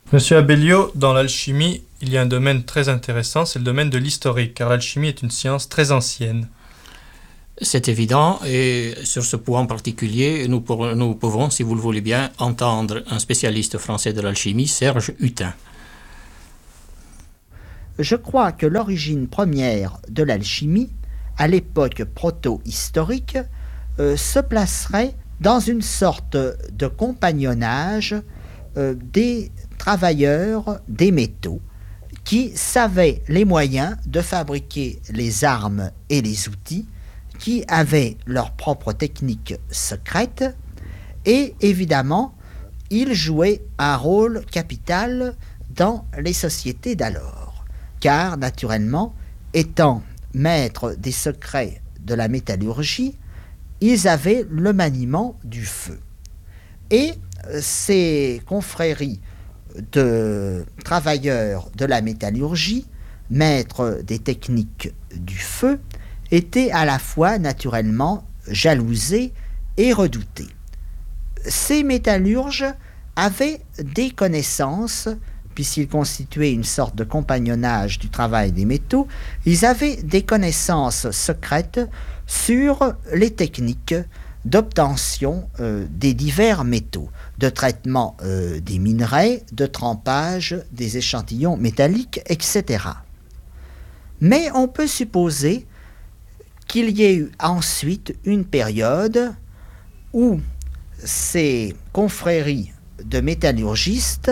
Monsieur Abellio, dans l'alchimie, il y a un domaine très intéressant, c'est le domaine de l'historique, car l'alchimie est une science très ancienne. C'est évident, et sur ce point en particulier, nous pouvons, si vous le voulez bien, entendre un spécialiste français de l'alchimie, Serge Hutin. Je crois que l'origine première de l'alchimie, à l'époque proto-historique, se placerait dans une sorte de compagnonnage des travailleurs des métaux qui savaient les moyens de fabriquer les armes et les outils, qui avaient leur propre technique secrète, et évidemment, ils jouaient un rôle capital dans les sociétés d'alors, car naturellement, étant maîtres des secrets de la métallurgie, ils avaient le maniement du feu. Et ces confréries de travailleurs de la métallurgie, maîtres des techniques du feu, étaient à la fois naturellement jalousés et redoutés. Ces métallurges avaient des connaissances, puisqu'ils constituaient une sorte de compagnonnage du travail des métaux, ils avaient des connaissances secrètes sur les techniques d'obtention des divers métaux, de traitement des minerais, de trempage des échantillons métalliques, etc. Mais on peut supposer qu'il y ait eu ensuite une période où ces confréries de métallurgistes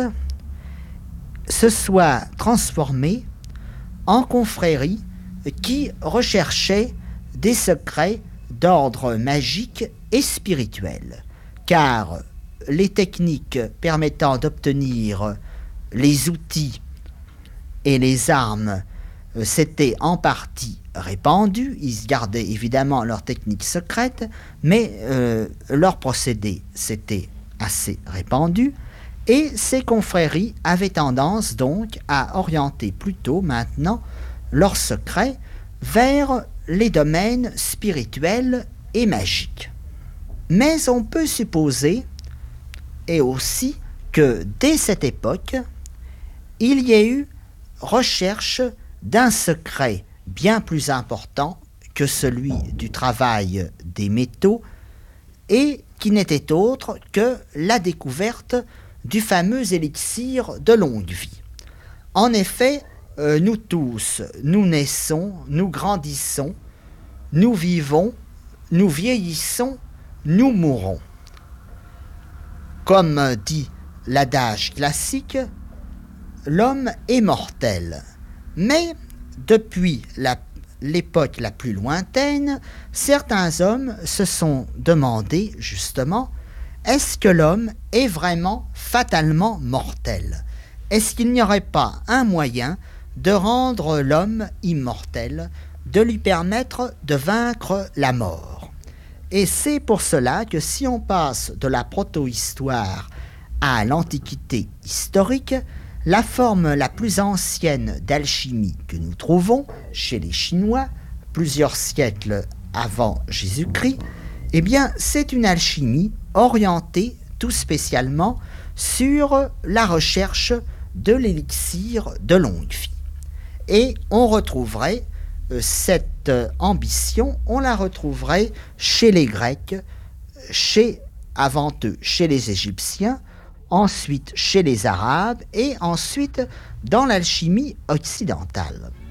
se soient transformées en confréries qui recherchaient des secrets d'ordre magique et spirituel, car les techniques permettant d'obtenir les outils et les armes s'étaient en partie répandues. Ils gardaient évidemment leurs techniques secrètes, mais leur procédé s'était assez répandu, et ces confréries avaient tendance donc à orienter plutôt maintenant leurs secrets vers les domaines spirituels et magiques. Mais on peut supposer, et aussi, que dès cette époque, il y a eu recherche d'un secret bien plus important que celui du travail des métaux, et qui n'était autre que la découverte du fameux élixir de longue vie. En effet, nous tous, nous naissons, nous grandissons, nous vivons, nous vieillissons, nous mourons. Comme dit l'adage classique, l'homme est mortel. Mais depuis l'époque la plus lointaine, certains hommes se sont demandé justement, est-ce que l'homme est vraiment fatalement mortel ? Est-ce qu'il n'y aurait pas un moyen de rendre l'homme immortel, de lui permettre de vaincre la mort ? Et c'est pour cela que si on passe de la protohistoire à l'Antiquité historique, la forme la plus ancienne d'alchimie que nous trouvons chez les Chinois, plusieurs siècles avant Jésus-Christ, eh bien, c'est une alchimie orientée tout spécialement sur la recherche de l'élixir de longue vie. Et on retrouverait cette ambition, on la retrouverait chez les Grecs, avant eux chez les Égyptiens, ensuite chez les Arabes et ensuite dans l'alchimie occidentale.